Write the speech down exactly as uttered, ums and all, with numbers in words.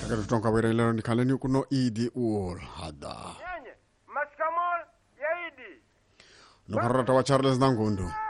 Agar tonka wera ilero ni kaleni kuno idi ul hada. Nyenye, maskamol ya idi. No harata wa Charles Nangundu.